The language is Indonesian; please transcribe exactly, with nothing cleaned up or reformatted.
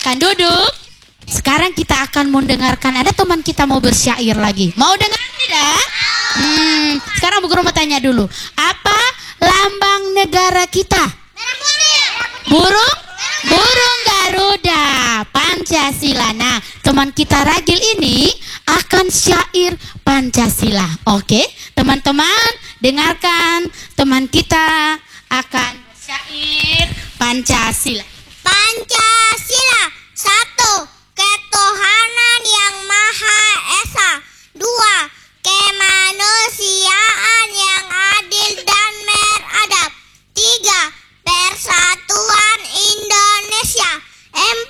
silakan duduk. Sekarang kita akan mendengarkan, ada teman kita mau bersyair lagi. Mau dengar tidak? Hmm, sekarang Bu Guru mau tanya dulu. Apa lambang negara kita? Burung? Burung Garuda. Pancasila. Nah, teman kita Ragil ini akan syair Pancasila. Oke, teman-teman dengarkan. Teman kita akan syair Pancasila. Pancasila, satu, ketuhanan yang